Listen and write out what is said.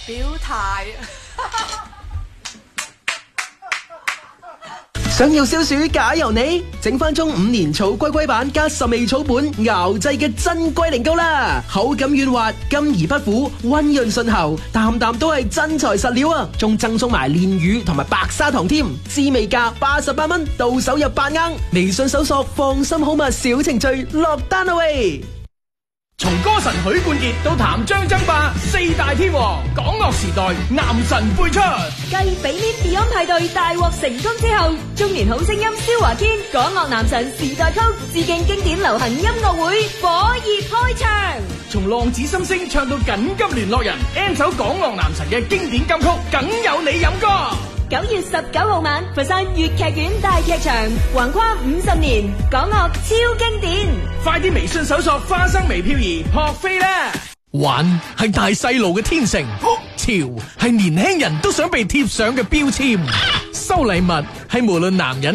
表態。 想要消暑假由你，整翻中5年草龜龜版加10味草本熬製嘅真龜苓膏啦，口感軟滑，甘而不苦，溫潤順喉，啖啖都係真材實料啊！仲贈送埋蓮魚同埋白砂糖添，滋味價88蚊，到手入8盎。微信搜索放心好物小程序落單啦喂！ 從歌神許冠傑到譚張爭霸4大天王，港樂時代男神輩出。 繼比呢 Beyond 派對大獲成功之後，中年好聲音蕭華堅港樂男神時代曲致敬經典流行音樂會火熱開場。 從浪子心聲唱到緊急聯絡人 ，N 首港樂男神嘅經典金曲，梗有你飲歌。 9月19號晚，佛山粵劇院大劇場，橫跨50年，港樂超經典。 快啲微信搜索花生微漂兒學飛啦！玩係大細路嘅天性，潮係年輕人都想被貼上嘅標籤，收禮物係無論男人